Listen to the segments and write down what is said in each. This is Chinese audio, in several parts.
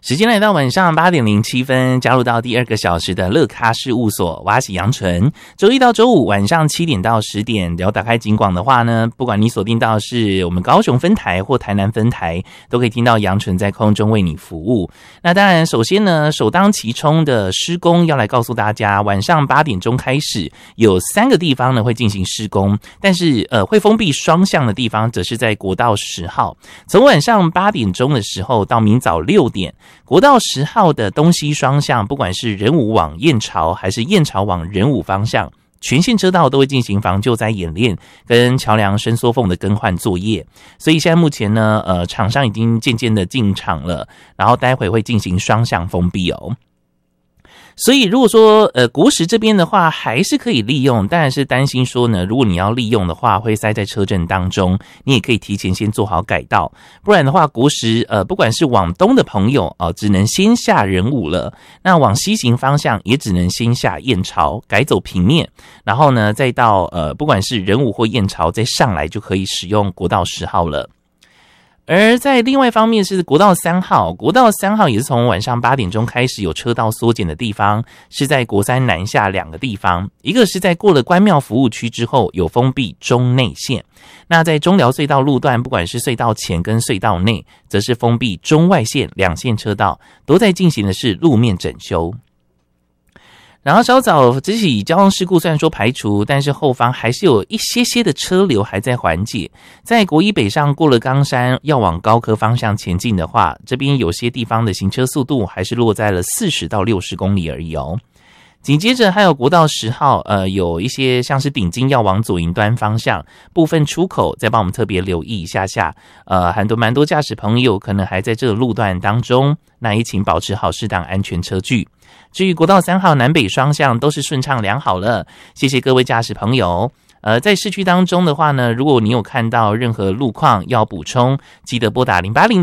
时间来到晚上8点07分，加入到第2个小时的乐咖事务所，我是杨纯。周一到周五晚上7点到10点，只要打开警广的话呢，不管你锁定到是我们高雄分台或台南分台，都可以听到杨纯在空中为你服务。那当然，首先呢，首当其冲的施工要来告诉大家，晚上8点钟开始，有3个地方呢会进行施工，但是会封闭双向的地方，则是在国道10号，从晚上8点钟的时候到明早6点。国道10号的东西双向，不管是仁武往燕巢还是燕巢往仁武方向，全线车道都会进行防救灾演练跟桥梁伸缩缝的更换作业。所以现在目前呢，厂商已经渐渐的进场了，然后待会会进行双向封闭哦。所以如果说国十这边的话还是可以利用，当然是担心说呢，如果你要利用的话会塞在车阵当中，你也可以提前先做好改道，不然的话国十不管是往东的朋友只能先下仁武了，那往西行方向也只能先下燕巢，改走平面，然后呢再到不管是仁武或燕巢再上来就可以使用国道10号了。而在另外一方面是国道3号，国道3号也是从晚上8点钟开始有车道缩减的地方，是在国三南下2个地方，一个是在过了关庙服务区之后有封闭中内线，那在中寮隧道路段，不管是隧道前跟隧道内，则是封闭中外线2线车道，都在进行的是路面整修。然后稍早这起交通事故虽然说排除，但是后方还是有一些的车流还在缓解。在国一北上过了冈山要往高科方向前进的话，这边有些地方的行车速度还是落在了40到60公里而已哦。紧接着还有国道10号有一些像是顶金要往左营端方向部分出口，再帮我们特别留意一下蛮多驾驶朋友可能还在这个路段当中，那也请保持好适当安全车距。至于国道3号南北双向都是顺畅良好了，谢谢各位驾驶朋友。在市区当中的话呢，如果你有看到任何路况要补充，记得拨打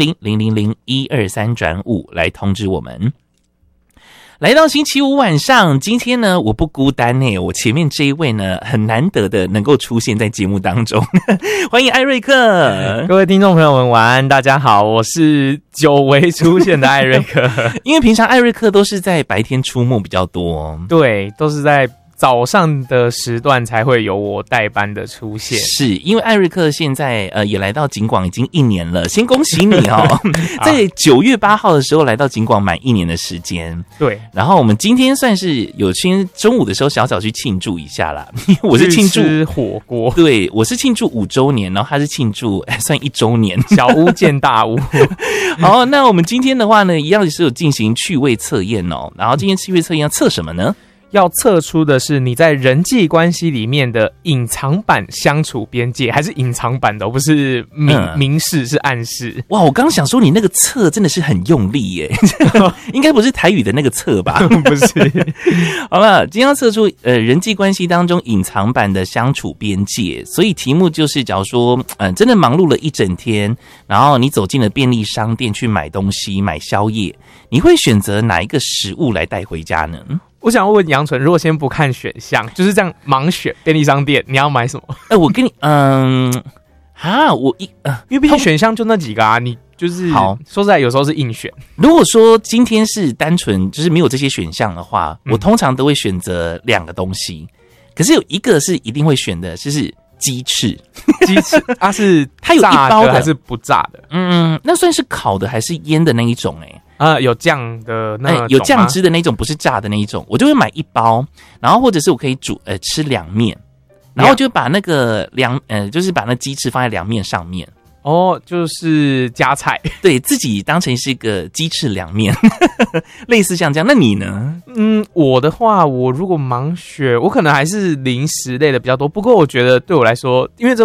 0800-000-123-5来通知我们。来到星期五晚上，今天呢我不孤单我前面这一位呢很难得的能够出现在节目当中欢迎艾瑞克。 各位听众朋友们晚安，大家好，我是久违出现的艾瑞克因为平常艾瑞克都是在白天出没比较多， 对，都是在早上的时段才会有我代班的出现， 是因为艾瑞克现在也来到警广已经1年了，先恭喜你在9月8号的时候来到警广满1年的时间， 对， 然后我们今天算是有先中午的时候小小去庆祝一下啦，我是庆祝吃火锅， 对，我是庆祝5周年，然后他是庆祝算1周年， 小巫见大巫好，那我们今天的话呢，一样是有进行趣味测验然后今天趣味测验要测什么呢？ 要测出的是你在人际关系里面的隐藏版相处边界，还是隐藏版的，不是明示，是暗示。 哇，我刚想说你那个测真的是很用力耶应该不是台语的那个测吧不是好了，今天要测出人际关系当中隐藏版的相处边界，所以题目就是假如说真的忙碌了一整天，然后你走进了便利商店去买东西买宵夜，你会选择哪一个食物来带回家呢？ 我想问杨纯，如果先不看选项，就是这样盲选便利商店，你要买什么？ 我跟你因为毕竟选项就那几个你就是好说实在，有时候是硬选。 如果说今天是单纯就是没有这些选项的话，我通常都会选择2个东西，可是有一个是一定会选的，就是鸡翅。 鸡翅是它有一包的还是不炸的？ 那算是烤的还是腌的那一种有酱的那种有酱汁的那种，不是炸的那一种，我就会买1包，然后或者是我可以煮吃2面，然后就把那个就是把那鸡翅放在2面上面。 就是加菜， 对，自己当成是一个鸡翅2面类似像这样。那你呢？ 我的话，我如果盲选，我可能还是零食类的比较多，不过我觉得对我来说，因为这